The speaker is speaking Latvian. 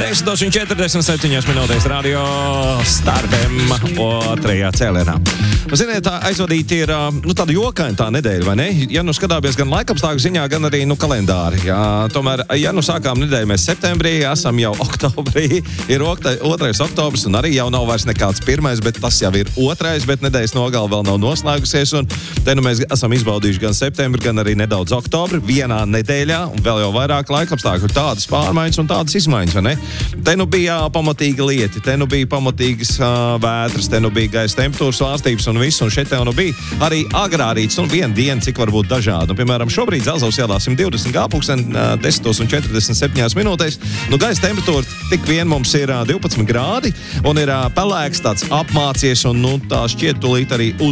10:47 minūtēs radio starpiem otrajā cēlienā. Ziniet, tā aizvadīta ir tāda jokaina tā nedēļa, vai ne? Ja nu skatāmies gan laikapstākļu ziņā, gan arī kalendāri. Jā, tomēr, ja nu sākām nedēļu mēs septembrī, esam jau oktobrī, ir 2. oktobris, un arī jau nav vairs nekāds 1., bet tas jau ir 2., bet nedēļas nogale vēl nav noslēgusies, un te nu mēs esam izbaudījuši gan septembri, gan arī nedaudz oktobri, vienā nedēļā, un vēl jau vairāk laikapstākļu, tādas pārmaiņas un tādas izmaiņas, vai ne? Te nu bija pamatīga lieti, te nu bija pamatīgas vētras, te nu bija gaisa temperatūras svārstības un viss, un šeit te nu bija arī agrārīts, un viena diena, cik varbūt dažādi. Piemēram, šobrīd Zelzavas ielā 120 gāpulksten 10:47 minūtēs. Gaisa temperatūra tik vien mums ir 12 grādi, un ir pelēks tāds apmācies, un tā šķiet tūlīt arī